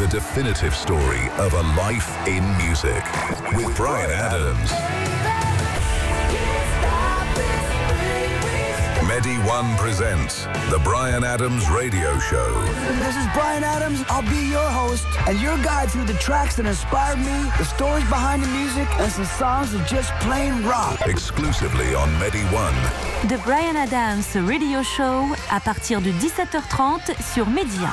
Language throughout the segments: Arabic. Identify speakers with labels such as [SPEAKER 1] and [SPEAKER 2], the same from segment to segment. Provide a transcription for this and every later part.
[SPEAKER 1] The definitive story of a life in music with Bryan Adams. Medi One presents The Bryan Adams Radio Show.
[SPEAKER 2] This is Bryan Adams. I'll be your host and your guide through the tracks that inspired me, the stories behind the music, and some songs that just plain rock.
[SPEAKER 1] Exclusively on Medi One.
[SPEAKER 3] The Bryan Adams Radio Show à partir de 17h30 sur Média.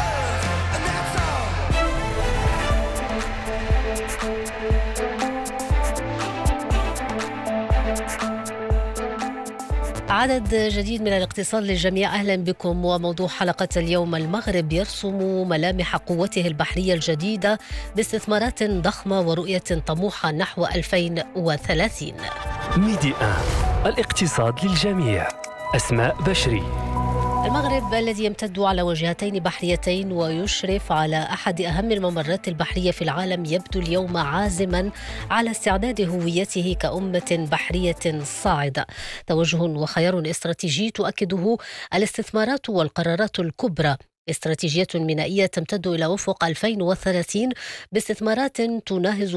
[SPEAKER 3] عدد جديد من الاقتصاد للجميع. أهلا بكم. وموضوع حلقة اليوم: المغرب يرسم ملامح قوته البحرية الجديدة باستثمارات ضخمة ورؤية طموحة نحو 2030.
[SPEAKER 4] ميدي الاقتصاد للجميع. أسماء بشري.
[SPEAKER 3] المغرب الذي يمتد على وجهتين بحريتين ويشرف على أحد أهم الممرات البحرية في العالم يبدو اليوم عازما على استعداد هويته كأمة بحرية صاعدة. توجه وخيار استراتيجي تؤكده الاستثمارات والقرارات الكبرى. استراتيجية مينائية تمتد إلى أفق 2030 باستثمارات تناهز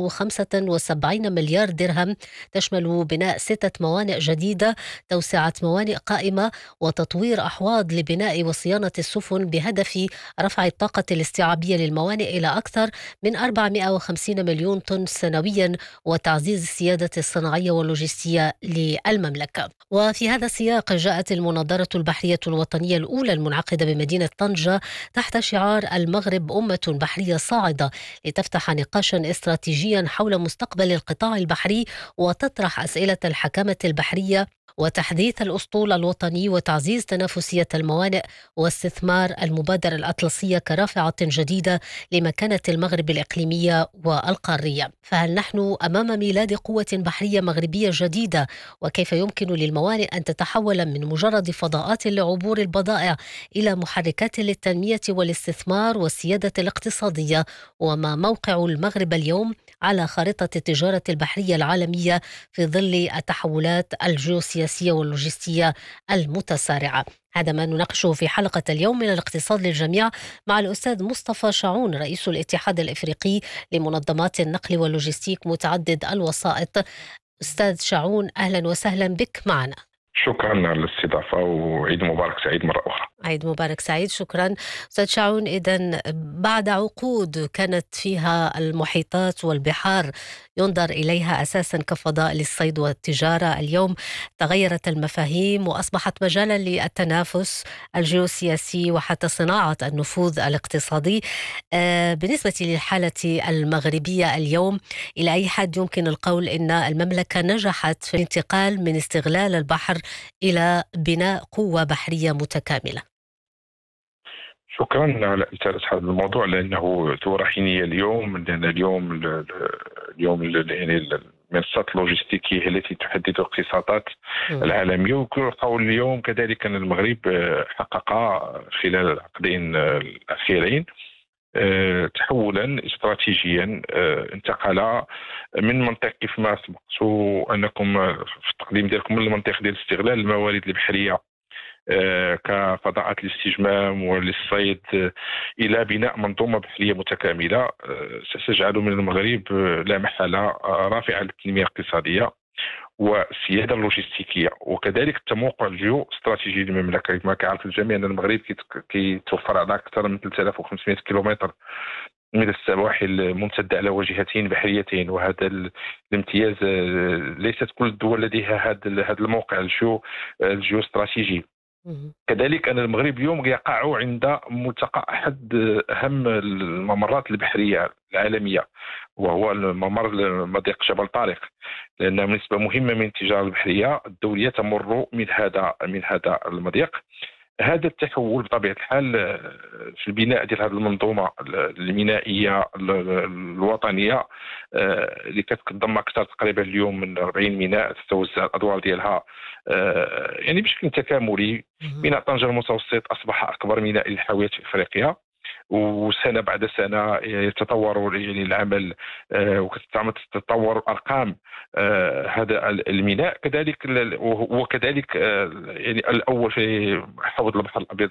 [SPEAKER 3] 75 مليار درهم، تشمل بناء 6 موانئ جديدة، توسعة موانئ قائمة، وتطوير أحواض لبناء وصيانة السفن بهدف رفع الطاقة الاستيعابية للموانئ إلى أكثر من 450 مليون طن سنويا، وتعزيز السيادة الصناعية واللوجستية للمملكة. وفي هذا السياق جاءت المناظرة البحرية الوطنية الأولى المنعقدة بمدينة طنجة تحت شعار المغرب أمة بحرية صاعدة، لتفتح نقاشا استراتيجيا حول مستقبل القطاع البحري وتطرح أسئلة الحكامة البحرية وتحديث الأسطول الوطني وتعزيز تنافسية الموانئ واستثمار المبادرة الأطلسية كرافعة جديدة لمكانة المغرب الإقليمية والقارية. فهل نحن أمام ميلاد قوة بحرية مغربية جديدة؟ وكيف يمكن للموانئ أن تتحول من مجرد فضاءات لعبور البضائع إلى محركات للتنمية والاستثمار والسيادة الاقتصادية؟ وما موقع المغرب اليوم على خارطة التجارة البحرية العالمية في ظل التحولات الجيوسياسية واللوجستية المتسارعة؟ هذا ما نناقشه في حلقة اليوم من الاقتصاد للجميع مع الأستاذ مصطفى شعون، رئيس الاتحاد الإفريقي لمنظمات النقل واللوجستيك متعدد الوسائط. أستاذ شعون، أهلا وسهلا بك معنا.
[SPEAKER 5] شكرا على الاستضافة، وعيد مبارك سعيد مرة أخرى.
[SPEAKER 3] عيد مبارك سعيد. شكرا أستاذ شعون. إذن بعد عقود كانت فيها المحيطات والبحار ينظر إليها أساسا كفضاء للصيد والتجارة، اليوم تغيرت المفاهيم وأصبحت مجالا للتنافس الجيوسياسي وحتى صناعة النفوذ الاقتصادي. بالنسبة للحالة المغربية اليوم، إلى أي حد يمكن القول إن المملكة نجحت في الانتقال من استغلال البحر إلى بناء قوة بحرية متكاملة؟
[SPEAKER 5] شكرا على إثارة هذا الموضوع، لأنه ثورة حينية اليوم، لأن اليوم يعني المنصات اللوجستيكية هي التي تحدد الاقتصادات العالمية. وكل قول اليوم كذلك أن المغرب حقق خلال العقدين الأخيرين تحولا استراتيجيا، انتقل من منطقة كيف ما سبقتوا أنكم في التقديم ديالكم من المنطقة ديال استغلال الموارد البحرية كفضاءات الاستجمام وللصيد إلى بناء منظومة بحرية متكاملة ستجعل من المغرب لا محالة رافعة للتنمية الاقتصادية والسيادة اللوجستيكية، وكذلك التموقع الجيو استراتيجي للمملكة. كما كيعرف الجميع أن المغرب كيتوفر على أكثر من 3500 كيلومتر من السواحل ممتدة على وجهتين بحريتين، وهذا الامتياز ليست كل الدول لديها هذا الموقع الجيو استراتيجي. كذلك أن المغرب اليوم يقع عند ملتقى أحد أهم الممرات البحرية العالمية، وهو الممر مضيق جبل طارق، لأن نسبة مهمة من التجارة البحرية الدولية تمر من هذا المضيق. هذا التحول بطبيعة الحال في البناء ديال هذه المنظومة المينائية الوطنية اللي كتضم أكثر تقريبا اليوم من 40 ميناء، تتوزع الأدوار ديالها يعني بشكل تكاملي. ميناء طنجة المتوسط أصبح أكبر ميناء للحاويات في إفريقيا، وسنة بعد سنة يتطور يعني العمل وتتطور أرقام هذا الميناء. كذلك وكذلك يعني الأول في حوض البحر الأبيض